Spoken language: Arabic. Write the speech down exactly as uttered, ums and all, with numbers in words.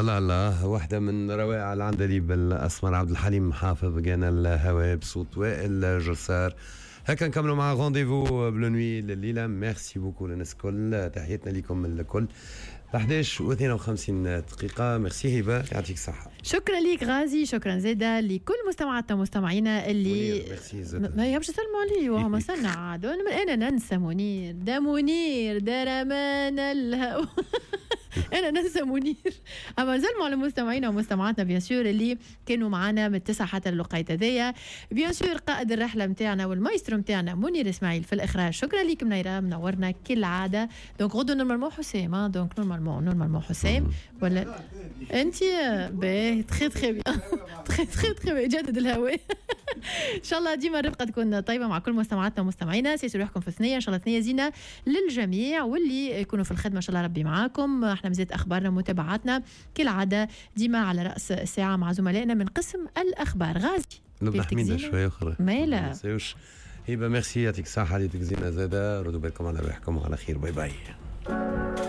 الله الله، واحدة من روائع العندليب الأسمر عبد الحليم حافظ جانا الهواء بصوت وائل جسار. هكا نكملوا مع رونديفو بلو نوي الليلة. ميرسي بوكو للناس الكل، تحياتنا لكم الكل. أحد عشر واثنين وخمسين دقيقة. ميرسي هبة، يعطيك الصحة. شكرا ليك غازي، شكرا زيدا لكل مستمعاتنا ومستمعينا اللي ما يهبش يسلموا علي وهم سنة أنا ننسى منير، ده منير ده رمان الهوى أنا ننسى منير. أما نسلموا على مستمعينا ومستمعاتنا بيان سور اللي كانوا معنا من التسعة حتى اللقيت هذيا. بيان سور قائد الرحلة متاعنا والمايسترو متاعنا منير إسماعيل في الإخراج. شكرا لك منيرة، منورنا كالعادة. دونك غدو نورمالمون حسام، دونك نورمالمون نورمالمون حسام ولا أنت باهي تخي تخي بيان تخي تخي تخي جدد الهواء. إن شاء الله ديما الرفقة تكون طيبة مع كل مستمعاتنا ومستمعينا. سيسوا روحكم في ثنية إن شاء الله، ثنية زينة للجميع واللي يكونوا في الخدمة إن شاء الله ربي معاكم. احنا مزيد أخبارنا متابعاتنا كالعادة ديما على رأس الساعة مع زملائنا من قسم الأخبار. غازي نبدا حميدة شوية أخرى مالا هيبة. ميرسي، يعطيك الصحة اللي تكزينا زادة. ردوا بالكم على روحكم وعلى خير. باي باي.